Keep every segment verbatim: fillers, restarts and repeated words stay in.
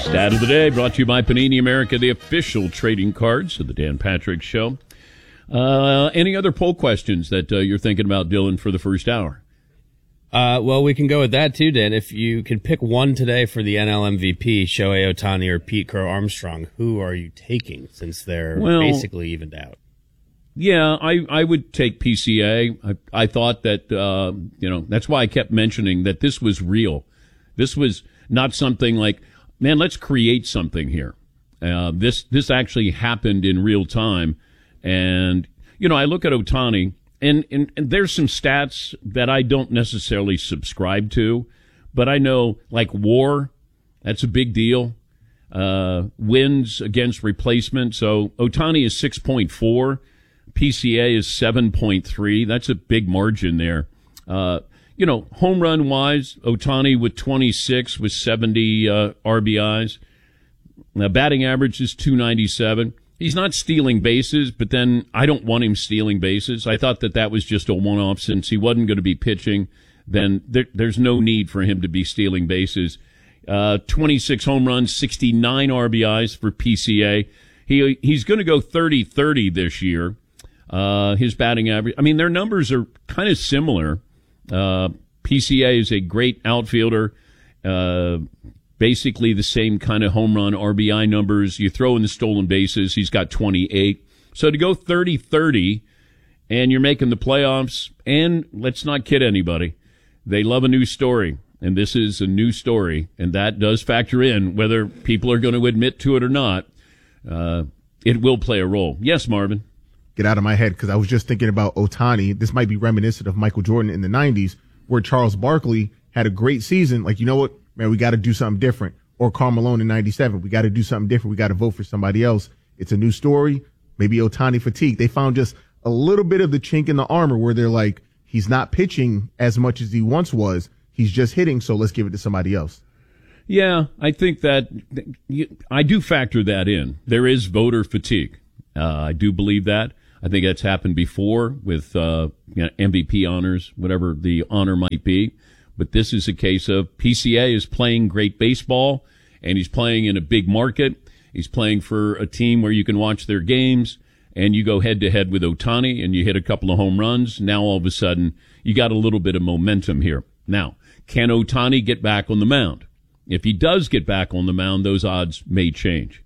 Stat of the day brought to you by Panini America, the official trading cards of the Dan Patrick Show. Uh, any other poll questions that uh, you're thinking about, Dylan, for the first hour? Uh, well, we can go with that too, Dan. If you could pick one today for the N L M V P, Shohei Ohtani or Pete Crow Armstrong, who are you taking since they're well, basically evened out? Yeah, I, I would take P C A. I, I thought that, uh, you know, that's why I kept mentioning that this was real. This was not something like, man, let's create something here. Uh, this, this actually happened in real time. And, you know, I look at Ohtani, and, and, and there's some stats that I don't necessarily subscribe to, but I know, like WAR, that's a big deal. Uh, wins against replacement. So Ohtani is six point four. P C A is seven point three. That's a big margin there. Uh, you know, home run wise, Ohtani with twenty-six with seventy uh, R B Is. Now, batting average is two ninety-seven. He's not stealing bases, but then I don't want him stealing bases. I thought that that was just a one-off since he wasn't going to be pitching. Then there, there's no need for him to be stealing bases. Uh, twenty-six home runs, sixty-nine R B Is for P C A. He he's going to go thirty thirty this year. Uh, his batting average, I mean, their numbers are kind of similar. Uh, P C A is a great outfielder. Uh, basically the same kind of home run R B I numbers. You throw in the stolen bases, he's got twenty-eight. So to go thirty thirty, and you're making the playoffs, and let's not kid anybody, they love a new story, and this is a new story, and that does factor in whether people are going to admit to it or not. Uh, it will play a role. Yes, Marvin? Get out of my head, because I was just thinking about Ohtani. This might be reminiscent of Michael Jordan in the nineties, where Charles Barkley had a great season. Like, you know what, man, we got to do something different. Or Karl Malone in ninety-seven. We got to do something different. We got to vote for somebody else. It's a new story. Maybe Ohtani fatigue. They found just a little bit of the chink in the armor where they're like, he's not pitching as much as he once was. He's just hitting, so let's give it to somebody else. Yeah, I think that I do factor that in. There is voter fatigue. Uh, I do believe that. I think that's happened before with uh, you know, M V P honors, whatever the honor might be. But this is a case of P C A is playing great baseball, and he's playing in a big market. He's playing for a team where you can watch their games, and you go head-to-head with Ohtani, and you hit a couple of home runs. Now, all of a sudden, you got a little bit of momentum here. Now, can Ohtani get back on the mound? If he does get back on the mound, those odds may change.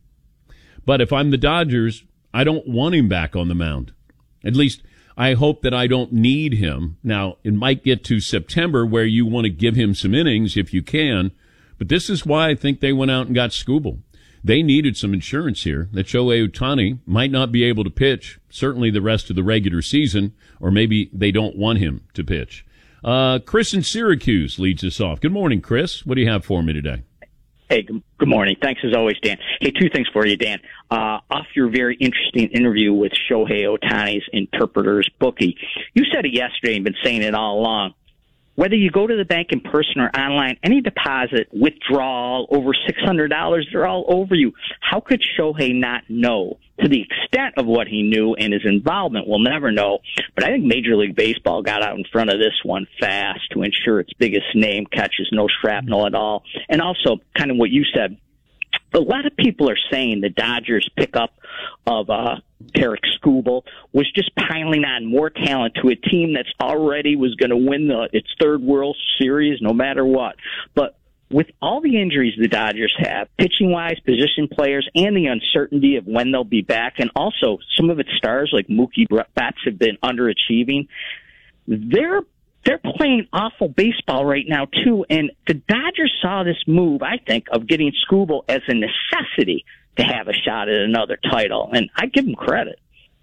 But if I'm the Dodgers, I don't want him back on the mound. At least I hope that I don't need him. Now, it might get to September where you want to give him some innings if you can, but this is why I think they went out and got Skubal. They needed some insurance here that Shohei Ohtani might not be able to pitch, certainly the rest of the regular season, or maybe they don't want him to pitch. Uh, Chris in Syracuse leads us off. Good morning, Chris. What do you have for me today? Hey, good morning. Thanks as always, Dan. Hey, two things for you, Dan. Uh, off your very interesting interview with Shohei Ohtani's interpreter's bookie, you said it yesterday and been saying it all along. Whether you go to the bank in person or online, any deposit, withdrawal, over six hundred dollars, they're all over you. How could Shohei not know? To the extent of what he knew and his involvement, we'll never know. But I think Major League Baseball got out in front of this one fast to ensure its biggest name catches no shrapnel at all. And also, kind of what you said, a lot of people are saying the Dodgers' pickup of uh, Tarik Skubal was just piling on more talent to a team that's already was going to win the, its third World Series no matter what. But with all the injuries the Dodgers have, pitching-wise, position players, and the uncertainty of when they'll be back, and also some of its stars like Mookie Betts have been underachieving, they're They're playing awful baseball right now, too, and the Dodgers saw this move, I think, of getting Skubal as a necessity to have a shot at another title, and I give them credit.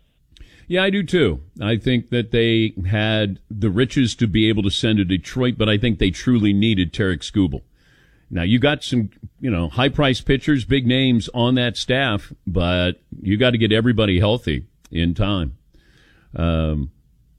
Yeah, I do, too. I think that they had the riches to be able to send to Detroit, but I think they truly needed Tarik Skubal. Now, you got some, you know, high-priced pitchers, big names on that staff, but you got to get everybody healthy in time. Um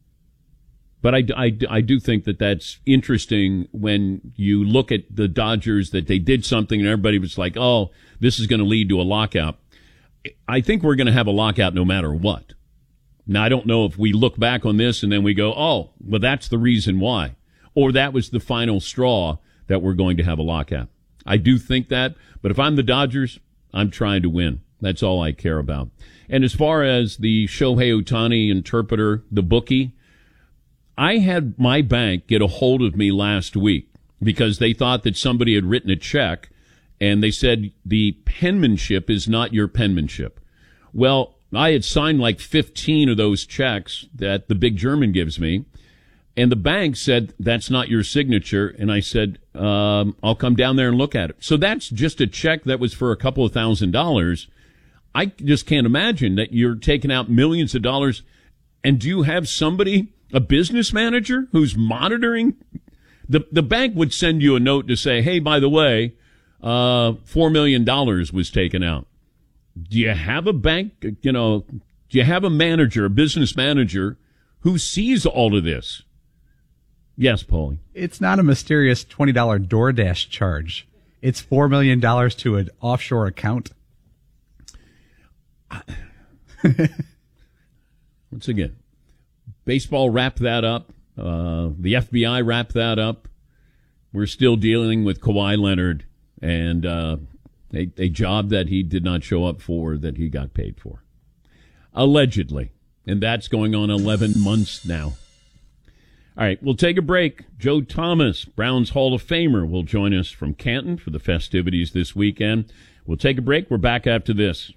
But I, I, I do think that that's interesting when you look at the Dodgers, that they did something and everybody was like, oh, this is going to lead to a lockout. I think we're going to have a lockout no matter what. Now, I don't know if we look back on this and then we go, oh, well, that's the reason why. Or that was the final straw that we're going to have a lockout. I do think that. But if I'm the Dodgers, I'm trying to win. That's all I care about. And as far as the Shohei Ohtani interpreter, the bookie, I had my bank get a hold of me last week because they thought that somebody had written a check, and they said the penmanship is not your penmanship. Well, I had signed like fifteen of those checks that the big German gives me, and the bank said, that's not your signature. And I said, um, I'll come down there and look at it. So that's just a check that was for a couple of thousand dollars. I just can't imagine that you're taking out millions of dollars. And do you have somebody, a business manager, who's monitoring? The, the bank would send you a note to say, hey, by the way, uh, four million dollars was taken out. Do you have a bank, you know, do you have a manager, a business manager, who sees all of this? Yes, Paulie. It's not a mysterious twenty dollars DoorDash charge. It's four million dollars to an offshore account. Once again, baseball wrapped that up. Uh, the F B I wrapped that up. We're still dealing with Kawhi Leonard and uh, a, a job that he did not show up for that he got paid for. Allegedly. And that's going on eleven months now. All right, we'll take a break. Joe Thomas, Browns Hall of Famer, will join us from Canton for the festivities this weekend. We'll take a break. We're back after this.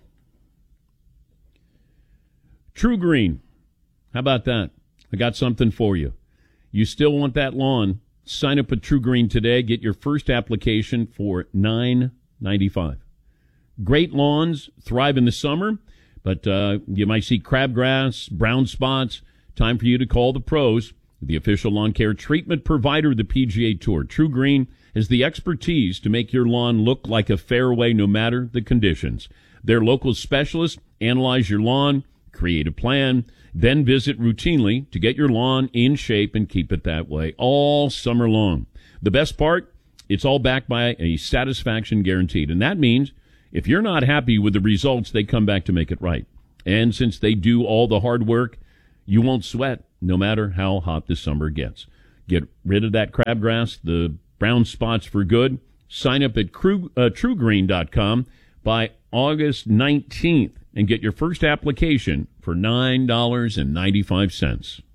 True Green. How about that? I got something for you. You still want that lawn? Sign up at True Green today. Get your first application for nine ninety-five. Great lawns thrive in the summer, but uh, you might see crabgrass, brown spots. Time for you to call the pros. The official lawn care treatment provider of the P G A Tour, True Green, has the expertise to make your lawn look like a fairway no matter the conditions. Their local specialists analyze your lawn, create a plan, then visit routinely to get your lawn in shape and keep it that way all summer long. The best part, it's all backed by a satisfaction guaranteed. And that means if you're not happy with the results, they come back to make it right. And since they do all the hard work, you won't sweat no matter how hot the summer gets. Get rid of that crabgrass, the brown spots for good. Sign up at crew, uh, true green dot com by August nineteenth and get your first application for nine ninety-five.